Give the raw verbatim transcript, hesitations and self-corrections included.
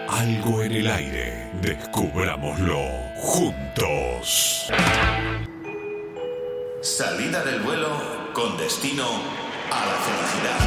Algo en el aire. Descubrámoslo juntos. Salida del vuelo con destino a la felicidad.